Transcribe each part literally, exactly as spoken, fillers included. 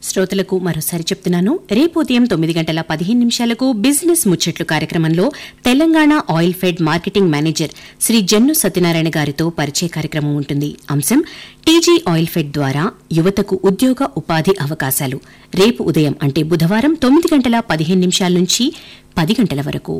శ్రోతలకు మరోసారి చెప్తున్నాను, రేపు ఉదయం తొమ్మిది గంటల పదిహేను నిమిషాలకు బిజినెస్ ముచ్చట్లు కార్యక్రమంలో Telangana oil fed marketing manager Shri Jannu Satyanarayana గారితో పరిచయ కార్యక్రమం ఉంటుంది. అంశం టీజీ ఆయిల్ ఫెడ్ ద్వారా యువతకు ఉద్యోగ ఉపాధి అవకాశాలు. రేపు ఉదయం అంటే బుధవారం తొమ్మిది గంటల పదిహేను నిమిషాల నుంచి పది గంటల వరకు.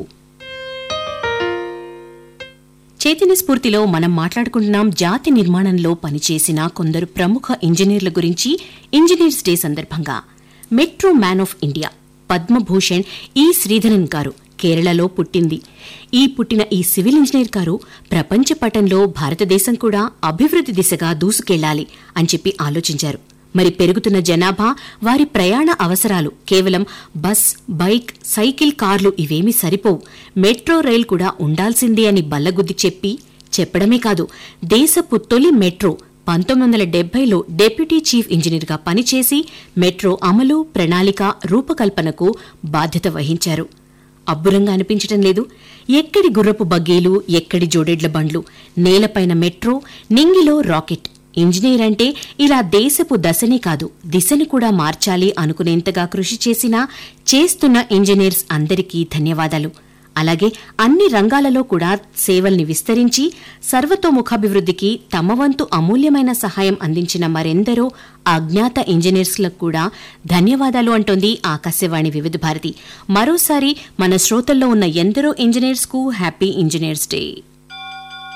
చైతన్య స్ఫూర్తిలో మనం మాట్లాడుకుంటున్నాం జాతి నిర్మాణంలో పనిచేసిన కొందరు ప్రముఖ ఇంజనీర్ల గురించి. ఇంజనీర్స్ డే సందర్భంగా metro man of India Padma Bhushan ఈ శ్రీధరన్ గారు కేరళలో పుట్టింది. ఈ పుట్టిన ఈ సివిల్ ఇంజనీర్ గారు ప్రపంచ పటంలో భారతదేశం కూడా అభివృద్ది దిశగా దూసుకెళ్లాలి అని చెప్పి ఆలోచించారు. మరి పెరుగుతున్న జనాభా, వారి ప్రయాణ అవసరాలు కేవలం బస్, బైక్, సైకిల్, కార్లు ఇవేమీ సరిపోవు, మెట్రో రైల్ కూడా ఉండాల్సిందే అని బల్లగుద్ది చెప్పి చెప్పడమే కాదు, దేశపు తొలి మెట్రో పంతొమ్మిది వందల డెబ్బైలో డెప్యూటీ చీఫ్ ఇంజనీర్గా పనిచేసి మెట్రో అమలు, ప్రణాళిక, రూపకల్పనకు బాధ్యత వహించారు. అబ్బురంగా అనిపించటం లేదు? ఎక్కడి గుర్రపు బగ్గీలు, ఎక్కడి జోడెడ్ల బండ్లు, నేలపైన మెట్రో, నింగిలో రాకెట్. ఇంజనీర్ అంటే ఇలా దేశపు దశనే కాదు దిశను కూడా మార్చాలి అనుకునేంతగా కృషి చేసినా చేస్తున్న ఇంజనీర్స్ అందరికీ ధన్యవాదాలు. అలాగే అన్ని రంగాలలో కూడా సేవల్ని విస్తరించి సర్వతోముఖాభివృద్ధికి తమ వంతు అమూల్యమైన సహాయం అందించిన మరెందరో అజ్ఞాత ఇంజనీర్స్లకు కూడా ధన్యవాదాలు అంటోంది ఆకాశవాణి వివిధ భారతి. మరోసారి మన శ్రోతల్లో ఉన్న ఎందరో ఇంజనీర్స్కు హ్యాపీ ఇంజనీర్స్ డే.